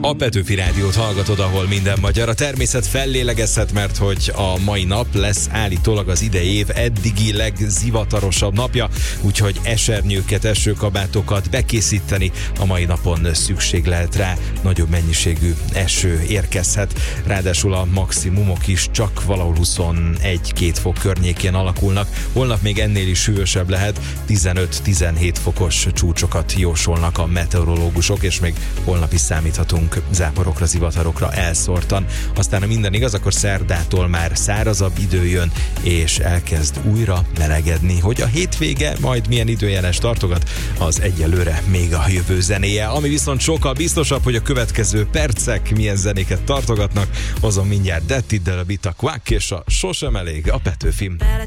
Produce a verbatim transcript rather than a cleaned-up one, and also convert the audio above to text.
A Petőfi Rádiót hallgatod, ahol minden magyar. A természet fellélegezhet, mert hogy a mai nap lesz állítólag az idei év eddigi legzivatarosabb napja, úgyhogy esernyőket, esőkabátokat bekészíteni. A mai napon szükség lehet rá, nagyobb mennyiségű eső érkezhet. Ráadásul a maximumok is csak valahol huszonegy-két fok környékén alakulnak. Holnap még ennél is hűvösebb lehet, tizenöt-tizenhét fokos csúcsokat jósolnak a meteorológusok, és még holnap is számíthatunk záporokra, zivatarokra elszórtan. Aztán, ha minden igaz, akkor szerdától már szárazabb idő jön, és elkezd újra melegedni. Hogy a hétvége majd milyen időjárás tartogat, az egyelőre még a jövő zenéje. Ami viszont sokkal biztosabb, hogy a következő percek milyen zenéket tartogatnak, azon mindjárt Dead Tiddle, a Bita Quack és a Sosem elég, a Petőfim.